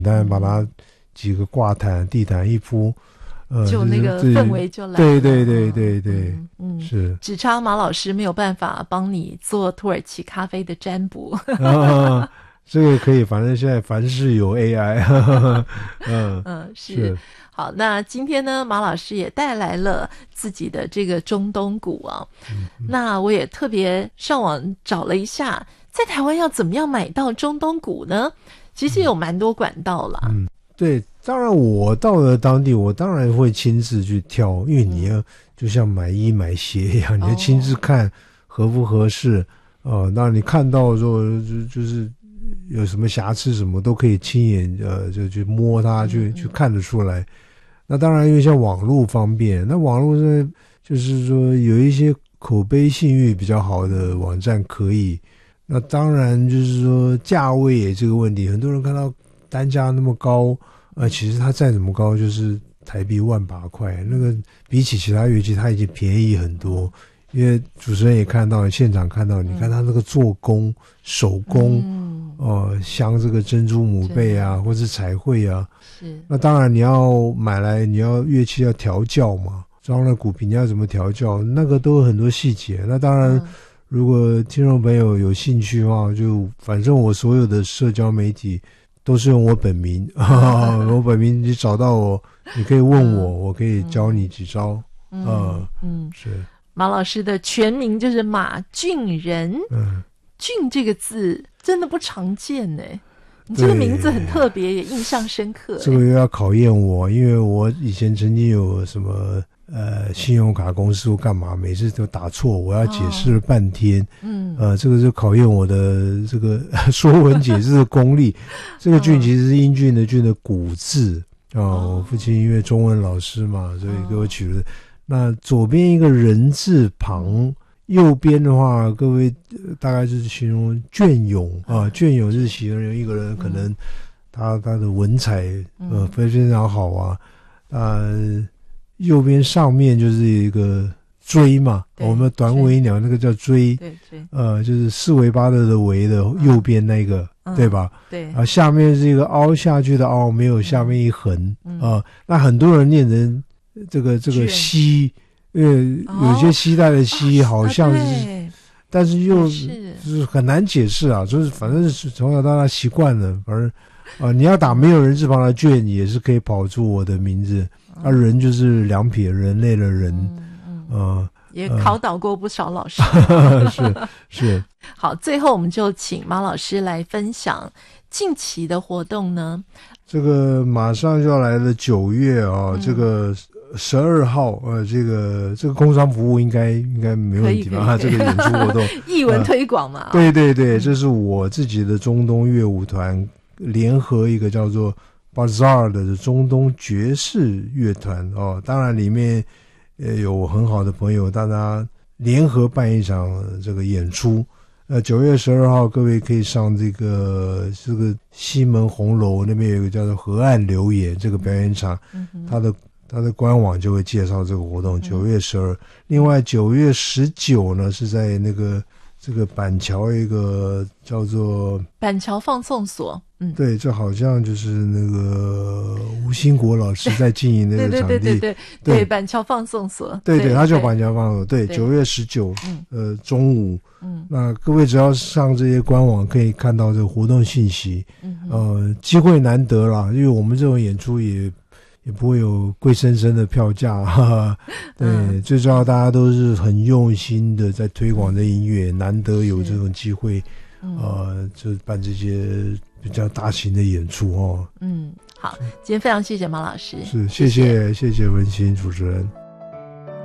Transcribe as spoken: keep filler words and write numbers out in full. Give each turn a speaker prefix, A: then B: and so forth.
A: 当然把它几个挂毯地毯一铺，
B: 呃，就那个氛围就来了。
A: 对对对对对，
B: 嗯，嗯
A: 是。
B: 只差马老师没有办法帮你做土耳其咖啡的占卜。
A: 啊，这个可以，反正现在凡事有 A I。嗯
B: 嗯，是。
A: 是
B: 好，那今天呢，马老师也带来了自己的这个中东鼓啊。嗯、那我也特别上网找了一下，在台湾要怎么样买到中东鼓呢？其实有蛮多管道啦。
A: 嗯，对，当然我到了当地，我当然会亲自去挑，因为你要、嗯、就像买衣买鞋一样，你要亲自看合不合适。哦、呃，那你看到说就就是有什么瑕疵什么都可以亲眼呃就去摸它，去、嗯、去看得出来。那当然因为像网络方便，那网络上就是说有一些口碑信誉比较好的网站可以。那当然就是说价位也这个问题，很多人看到单价那么高，呃，其实它再怎么高就是台币万把块，那个比起其他乐器它已经便宜很多。因为主持人也看到，现场看到，你看他那个做工、手工，嗯，呃，镶这个珍珠母贝啊，或是彩绘啊，
B: 是。
A: 那当然你要买来，你要乐器要调教嘛，装了鼓皮你要怎么调教，那个都有很多细节。那当然。嗯，如果听众朋友有兴趣的话，就反正我所有的社交媒体都是用我本名，我本名你找到我，你可以问我，嗯、我可以教你几招。
B: 嗯、
A: 呃、
B: 嗯，
A: 是
B: 马老师的全名就是马俊仁。嗯，俊这个字真的不常见呢，你这个名字很特别，也印象深刻。
A: 这个又要考验我，因为我以前曾经有什么。呃，信用卡公司干嘛？每次都打错，我要解释了半天。哦、嗯，呃，这个就考验我的这个说文解字的功力。这个俊其实是英俊的俊的古字啊、哦。我父亲因为中文老师嘛，所以给我取了。哦、那左边一个人字旁，右边的话，各位、呃、大概就是形容隽永啊，隽永是形容一个人可能他他的文采呃非非常好啊，呃。右边上面就是一个锥嘛，我们短尾鸟那个叫锥，
B: 对对，
A: 呃，就是四维八德的维的右边那个，嗯、对吧？
B: 对，
A: 啊，下面是一个凹下去的凹，没有下面一横，啊、嗯呃，那很多人念成这个这个西，因为有些西带的西好像是，哦、但是又是很难解释啊，就是反正是从小到大习惯了，反正啊、呃，你要打没有人字旁的卷也是可以跑出我的名字。啊，人就是两撇，人类的人，嗯嗯、呃，
B: 也考倒过不少老师，
A: 呃、是是。
B: 好，最后我们就请马老师来分享近期的活动呢。
A: 这个马上就要来的九月啊，嗯、这个十二号，呃，这个这个工商服务应该应该没问题吧？这个演出活动，
B: 艺文推广嘛、
A: 呃，对对对，嗯、这是我自己的中东乐舞团联合一个叫做。Bazaar 的中东爵士乐团哦，当然里面呃有很好的朋友，大家联合办一场这个演出。呃，九月十二号，各位可以上这个这个西门红楼那边有一个叫做河岸留言这个表演场，嗯、它的它的官网就会介绍这个活动。九月十二，另外九月十九呢是在那个这个板桥一个叫做
B: 板桥放送所。嗯，
A: 对，这好像就是那个吴兴国老师在经营那个场地，
B: 对对对对对对，对板桥放送所，
A: 对对，他叫板桥放送所，对，九月十九，呃，中午，嗯，那各位只要上这些官网可以看到这个活动信息，嗯，呃，机会难得啦，因为我们这种演出也也不会有贵生生的票价，哈哈，对，嗯、最重要大家都是很用心的在推广这音乐，难得有这种机会，呃，就办这些。比较大型的演出哦。
B: 嗯，好，今天非常谢谢马老师。
A: 是，谢谢谢谢文心主持人。